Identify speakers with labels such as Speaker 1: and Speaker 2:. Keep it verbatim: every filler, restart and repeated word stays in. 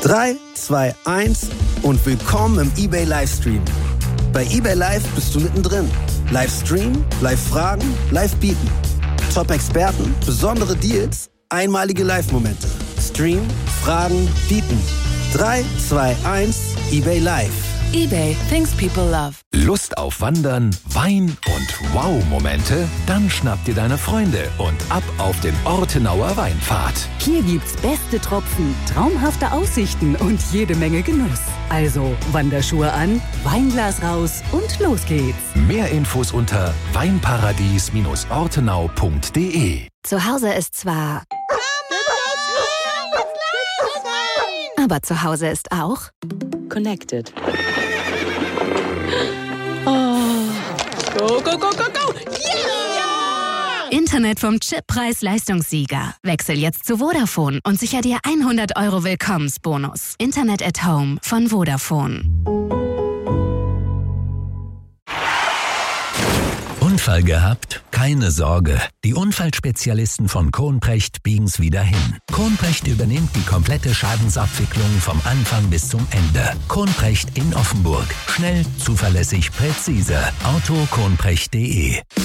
Speaker 1: drei, zwei, eins und willkommen im eBay Livestream. Bei eBay Live bist du mittendrin. Livestream, Live-Fragen, Live-Bieten. Top-Experten, besondere Deals, einmalige Live-Momente. Stream, Fragen, Bieten. drei, zwei, eins, eBay Live.
Speaker 2: eBay, things people love.
Speaker 3: Lust auf Wandern, Wein und Wow-Momente? Dann schnapp dir deine Freunde und ab auf den Ortenauer Weinpfad.
Speaker 4: Hier gibt's beste Tropfen, traumhafte Aussichten und jede Menge Genuss. Also Wanderschuhe an, Weinglas raus und los geht's.
Speaker 3: Mehr Infos unter weinparadies ortenau punkt de.
Speaker 2: Zu Hause ist zwar... Aber zu Hause ist auch...
Speaker 5: Connected. Oh. Go, go, go, go, go! Yeah!
Speaker 2: Internet vom Chip Preis-Leistungssieger. Wechsel jetzt zu Vodafone und sicher dir hundert Euro Willkommensbonus. Internet at Home von Vodafone.
Speaker 6: Unfall gehabt? Keine Sorge. Die Unfallspezialisten von Kohnprecht biegen's wieder hin. Kohnprecht übernimmt die komplette Schadensabwicklung vom Anfang bis zum Ende. Kohnprecht in Offenburg. Schnell, zuverlässig, präzise. autokohnprecht punkt de